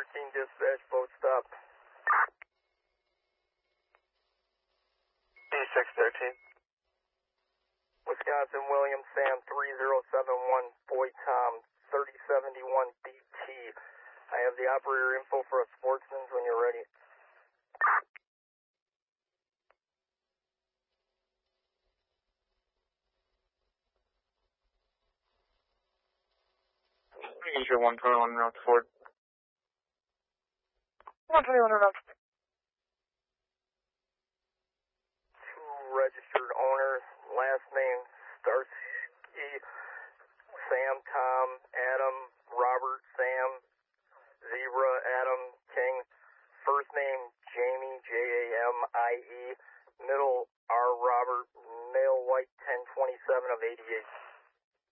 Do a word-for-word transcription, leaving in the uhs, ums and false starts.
thirteen dispatch, boat stop. D six thirteen. Wisconsin William Sam three zero seven one, Boy Tom thirty seventy-one B T. I have the operator info for a Sportsman's when you're ready. Use your one twenty-one Route Ford. one twenty-one Route Ford. Two registered owners, last name Starsky, Sam Tom